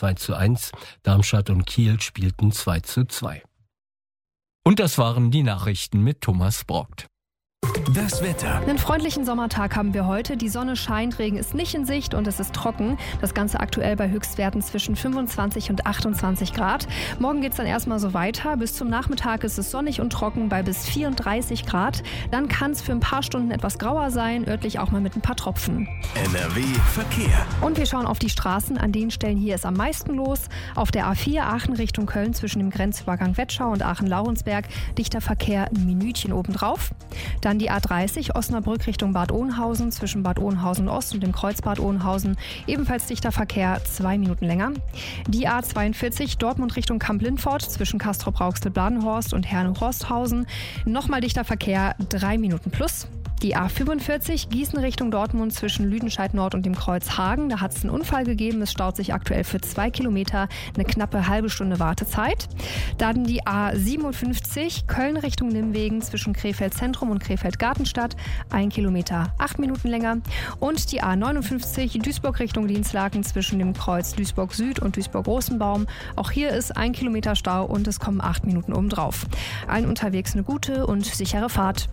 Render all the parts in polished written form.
2:1. Darmstadt und Kiel spielten 2:2. Und das waren die Nachrichten mit Thomas Brockt. Das Wetter. Einen freundlichen Sommertag haben wir heute. Die Sonne scheint, Regen ist nicht in Sicht und es ist trocken. Das Ganze aktuell bei Höchstwerten zwischen 25 und 28 Grad. Morgen geht es dann erstmal so weiter. Bis zum Nachmittag ist es sonnig und trocken bei bis 34 Grad. Dann kann es für ein paar Stunden etwas grauer sein, örtlich auch mal mit ein paar Tropfen. NRW Verkehr. Und wir schauen auf die Straßen. An den Stellen hier ist am meisten los. Auf der A4 Aachen Richtung Köln zwischen dem Grenzübergang Vetschau und Aachen-Laurensberg dichter Verkehr ein Minütchen obendrauf. Dann die A30 Osnabrück Richtung Bad Oeynhausen zwischen Bad Oeynhausen Ost und dem Kreuz Bad Oeynhausen ebenfalls dichter Verkehr 2 Minuten länger. Die A42 Dortmund Richtung Kamp-Lindfort zwischen Castrop-Rauxel-Bladenhorst und Herne-Horsthausen nochmal dichter Verkehr 3 Minuten plus. Die A45 Gießen Richtung Dortmund zwischen Lüdenscheid Nord und dem Kreuz Hagen. Da hat es einen Unfall gegeben. Es staut sich aktuell für 2 Kilometer, eine knappe halbe Stunde Wartezeit. Dann die A57 Köln Richtung Nimwegen zwischen Krefeld Zentrum und Krefeld Gartenstadt. 1 Kilometer, 8 Minuten länger. Und die A59 Duisburg Richtung Dienstlaken zwischen dem Kreuz Duisburg Süd und Duisburg Rosenbaum. Auch hier ist 1 Kilometer Stau und es kommen 8 Minuten obendrauf. Allen unterwegs eine gute und sichere Fahrt.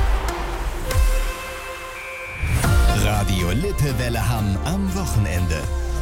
Radio Lippewelle Hamm am Wochenende.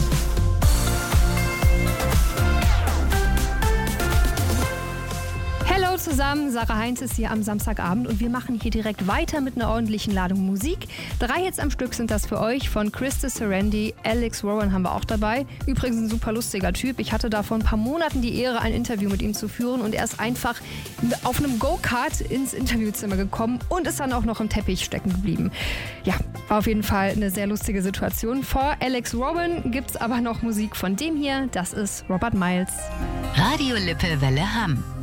Hallo zusammen, Sarah Heinz ist hier am Samstagabend und wir machen hier direkt weiter mit einer ordentlichen Ladung Musik. 3 Hits am Stück sind das für euch. Von Krista Serendi, Alex Warren haben wir auch dabei. Übrigens ein super lustiger Typ. Ich hatte da vor ein paar Monaten die Ehre, ein Interview mit ihm zu führen und er ist einfach auf einem Go-Kart ins Interviewzimmer gekommen und ist dann auch noch im Teppich stecken geblieben. Ja, war auf jeden Fall eine sehr lustige Situation. Vor Alex Warren gibt es aber noch Musik von dem hier. Das ist Robert Miles. Radio Lippewelle Hamm.